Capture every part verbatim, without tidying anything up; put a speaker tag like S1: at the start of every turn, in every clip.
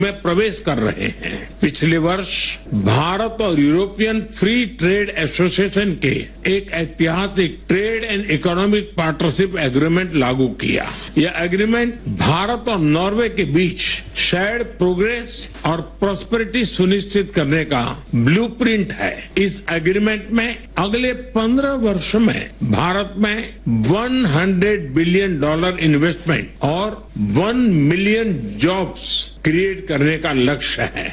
S1: में प्रवेश कर रहे हैं। पिछले वर्ष भारत और यूरोपियन फ्री ट्रेड एसोसिएशन के एक ऐतिहासिक trade end economic partnership agreement लागू किया। यह एग्रीमेंट भारत और नॉर्वे के बीच शेयर्ड प्रोग्रेस और प्रॉस्पेरिटी सुनिश्चित करने का ब्लूप्रिंट है। इस एग्रीमेंट में अगले पंद्रह वर्ष में भारत में सौ बिलियन डॉलर इन्वेस्टमेंट और वन मिलियन जॉब्स क्रिएट करने का लक्ष्य है।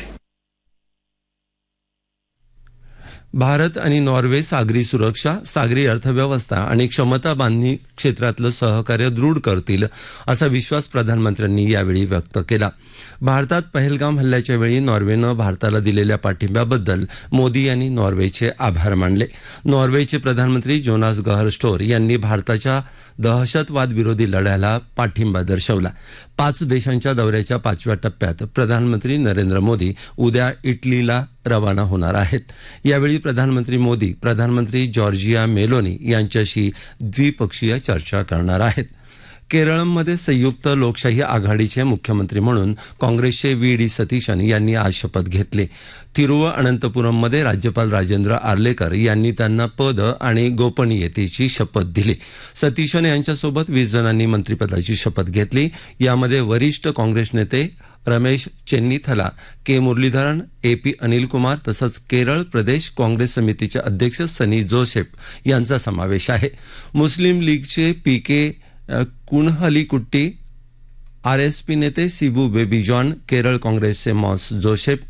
S2: भारत आणि नॉर्वे सागरी सुरक्षा, सागरी अर्थव्यवस्था आणि क्षमता बांधणी क्षेत्रातलं सहकार्य दृढ करतील असा विश्वास प्रधानमंत्र्यांनी यावेळी व्यक्त केला। भारतात पहलगाम हल्ल्याच्या वेळी नॉर्वेनं भारताला दिलेल्या पाठिंब्याबद्दल मोदी यांनी नॉर्वेचे आभार मानले। नॉर्वेचे प्रधानमंत्री जोनास गाहर स्टोर यांनी भारताच्या दहशतवाद विरोधी लढ्याला पाठिंबा दर्शवला। पाच देशांच्या दौऱ्याच्या पाचव्या टप्प्यात प्रधानमंत्री नरेंद्र मोदी उद्या इटलीला रवाना होणार आहेत। यावेळी प्रधानमंत्री मोदी प्रधानमंत्री जॉर्जिया मेलोनी यांच्याशी द्विपक्षीय चर्चा करणार आहेत। केरळमध्ये संयुक्त लोकशाही आघाडीचे मुख्यमंत्री म्हणून काँग्रेसचे व्ही डी सतीशन यांनी आज शपथ घेतली। तिरुवअनंतपुरममध्ये राज्यपाल राजेंद्र आर्लेकर यांनी त्यांना पद आणि गोपनीयतेची शपथ दिली। सतीशन यांच्यासोबत वीस जणांनी मंत्रिपदाची शपथ घेतली। यामध्ये वरिष्ठ काँग्रेस नेते रमेश चेन्नीथला, के मुरलीधरन, ए पी अनिल कुमार तसंच केरळ प्रदेश काँग्रेस समितीचे अध्यक्ष सनी जोसेफ यांचा समावेश आहे। मुस्लिम लीगचे पी के कुणहलीकुट्टी, आरएसपी नेते सिबू बेबी जॉन, केरळ काँग्रेसचे MOS Joseph,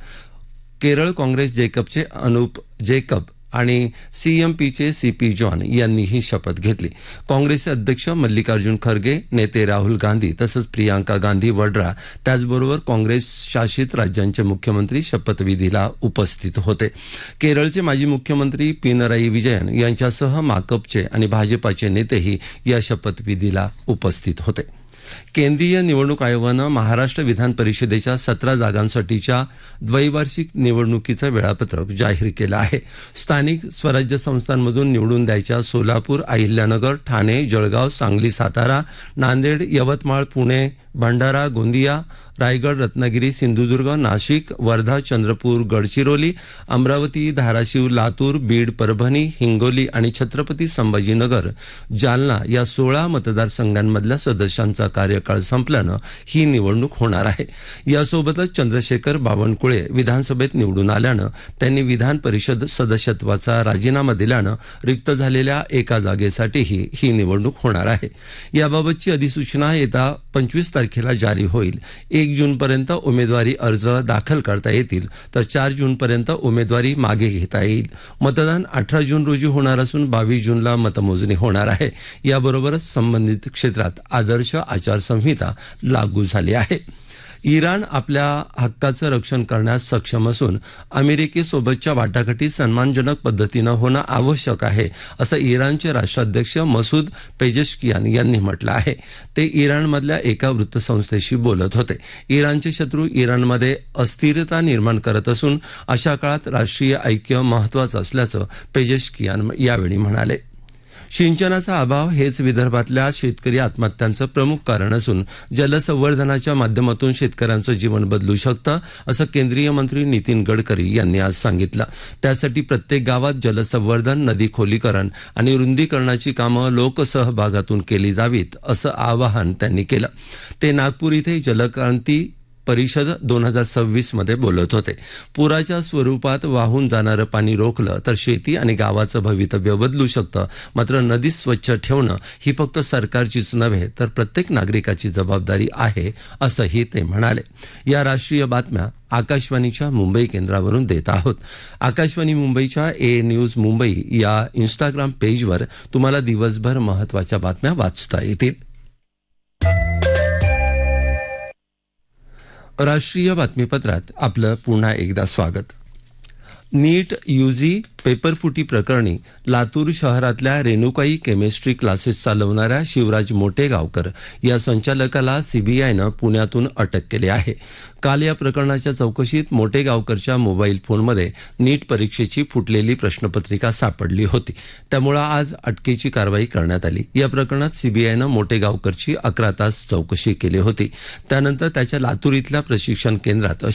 S2: Kerala Congress जेकबचे Anup Jacob आणि सीएमपीचे सी पी जॉन यांनी ही शपथ घेतली। काँग्रेसचे अध्यक्ष मल्लिकार्जुन खरगे, नेते राहुल गांधी तसंच प्रियांका गांधी वड्रा, त्याचबरोबर काँग्रेस शासित राज्यांचे मुख्यमंत्री शपथविधीला उपस्थित होते। केरळचे माजी मुख्यमंत्री पिनराई विजयन यांच्यासह माकपचे आणि भाजपाचे नेतेही या शपथविधीला उपस्थित होते। केंद्रीय निवडणूक आयोगानं महाराष्ट्र विधान परिषदेच्या सतरा जागांसाठीच्या द्वैवार्षिक निवडणुकीचं वेळापत्रक जाहीर केलं आहे। स्थानिक स्वराज्य संस्थांमधून निवडून द्यायच्या सोलापूर, अहिल्यानगर, ठाणे, जळगाव, सांगली, सातारा, नांदेड, यवतमाळ, पुणे, भंडारा, गोंदिया, रायगड, रत्नागिरी, सिंधुदुर्ग, नाशिक, वर्धा, चंद्रपूर, गडचिरोली, अमरावती, धाराशिव, लातूर, बीड, परभणी, हिंगोली आणि छत्रपती संभाजीनगर, जालना या सोळा मतदारसंघांमधल्या सदस्यांचा कार्यकाळ संपल्यानं ही निवडणूक होणार आहे। यासोबतच चंद्रशेखर बावनकुळे विधानसभेत निवडून आल्यानं त्यांनी विधान परिषद सदस्यत्वाचा राजीनामा दिल्यानं रिक्त झालेल्या एका जागेसाठीही ही निवडणूक होणार आहे। याबाबतची अधिसूचना येत्या पंचवीस तारखेला जारी होईल। एक जूनपर्यंत उमेदवारी अर्ज दाखल करता येतील तर चार जूनपर्यंत उमेदवारी मागे घेता येईल। मतदान अठरा जून रोजी होणार असून बावीस जूनला मतमोजणी होणार आहे। याबरोबरच संबंधित क्षेत्रात आदर्श आचारसंहिता लागू झाली आहे। इराण आपल्या हक्काचं रक्षण करण्यास सक्षम असून अमेरिकेसोबतच्या वाटाघाटी सन्मानजनक पद्धतीनं होणं आवश्यक आहे असं इराणचे राष्ट्राध्यक्ष मसूद पेजेश्कियान यांनी म्हटलं आहे। ते इराणमधल्या एका वृत्तसंस्थेशी बोलत होते। इराणचे शत्रू इराणमध्ये अस्थिरता निर्माण करत असून अशा काळात राष्ट्रीय ऐक्य महत्त्वाचं असल्याचं पेजेश्कियान यावेळी म्हणाले। सिंचनाचा अभाव हेच विदर्भातल्या शेतकरी आत्महत्यांचं प्रमुख कारण असून जलसंवर्धनाच्या माध्यमातून शेतकऱ्यांचं जीवन बदलू शकतं असं केंद्रीय मंत्री नितीन गडकरी यांनी आज सांगितलं। त्यासाठी प्रत्येक गावात जलसंवर्धन, नदी खोलीकरण आणि रुंदीकरणाची कामं लोकसहभागातून केली जावीत असं आवाहन त्यांनी केलं। ते नागपूर इथे जलक्रांती परिषद दोन हजार सव्वीस मध्ये बोलत होते। पुराच्या स्वरूपात वाहून जाणारं पाणी रोखलं तर शेती आणि गावाचं भवितव्य बदलू शकतं। मात्र नदी स्वच्छ ठेवणं ही फक्त सरकारचीच नव्हे तर प्रत्येक नागरिकाची जबाबदारी आहे असंही ते म्हणाले। या राष्ट्रीय बातम्या आकाशवाणीच्या मुंबई केंद्रावरून देत आहोत। आकाशवाणी मुंबईच्या ए न्यूज मुंबई या इंस्टाग्राम पेजवर तुम्हाला दिवसभर महत्त्वाच्या बातम्या वाचता येतील। राष्ट्रीय बातमीपत्रात आपलं पुन्हा एकदा स्वागत। नीट यूजी पेपरफुटी प्रकरणी लातूर शहरातल्या रेणुकाई केमिस्ट्री क्लासेस चालवणाऱ्या शिवराज मोटेगावकर या संचालकाला सीबीआयनं पुण्यातून अटक केली आहे। काल या प्रकरणाच्या चौकशीत मोटेगावकरच्या मोबाईल फोनमध्ये नीट परीक्षेची फुटलेली प्रश्नपत्रिका सापडली होती। त्यामुळे आज अटकेची कारवाई करण्यात आली। या प्रकरणात सीबीआयनं मोटेगावकरची अकरा तास चौकशी केली होती। त्यानंतर त्याच्या लातूर इथल्या प्रशिक्षण केंद्रात